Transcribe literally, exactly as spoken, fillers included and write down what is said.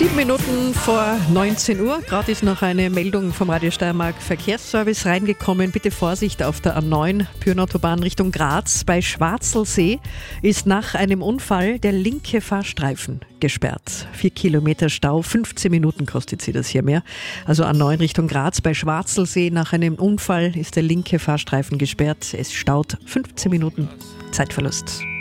Sieben Minuten vor neunzehn Uhr. Gerade ist noch eine Meldung vom Radio Steiermark Verkehrsservice reingekommen. Bitte Vorsicht auf der A neun, Pyreneeautobahn Richtung Graz. Bei Schwarzelsee ist nach einem Unfall der linke Fahrstreifen gesperrt. Vier Kilometer Stau, fünfzehn Minuten kostet sie das hier mehr. Also A neun Richtung Graz. Bei Schwarzelsee nach einem Unfall ist der linke Fahrstreifen gesperrt. Es staut fünfzehn Minuten. Zeitverlust.